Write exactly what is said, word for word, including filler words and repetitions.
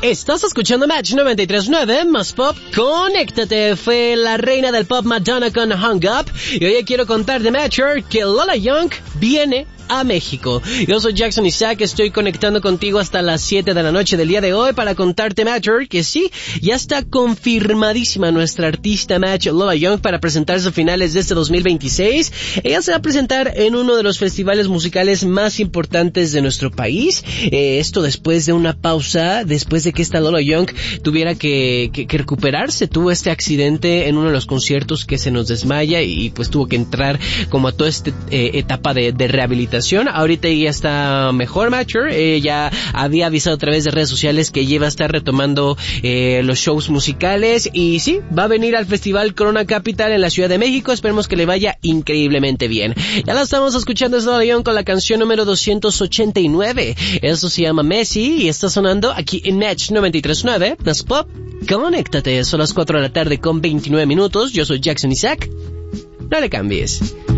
Estás escuchando Match noventa y tres punto nueve, más pop, conéctate. Fue la reina del pop Madonna con Hung Up. Y hoy quiero contar de Matcher que Lola Young viene a México. Yo soy Jackson Isaac, estoy conectando contigo hasta las siete de la noche del día de hoy para contarte, Matcher, que sí, ya está confirmadísima nuestra artista Match Lola Young para presentarse a finales de este dos mil veintiséis. Ella se va a presentar en uno de los festivales musicales más importantes de nuestro país. Eh, esto después de una pausa, después de que esta Lola Young tuviera que, que, que recuperarse. Tuvo este accidente en uno de los conciertos que se nos desmaya y pues tuvo que entrar como a toda esta eh, etapa de, de rehabilitación. Ahorita ya está mejor, Matcher. Eh, ya había avisado a través de redes sociales que ya va a estar retomando eh, los shows musicales. Y sí, va a venir al Festival Corona Capital en la Ciudad de México. Esperemos que le vaya increíblemente bien. Ya la estamos escuchando esta León con la canción número doscientos ochenta y nueve. Eso se llama Messi y está sonando aquí en Match noventa y tres punto nueve. Más pop, conéctate. Son las cuatro de la tarde con veintinueve minutos. Yo soy Jackson Isaac. No le cambies.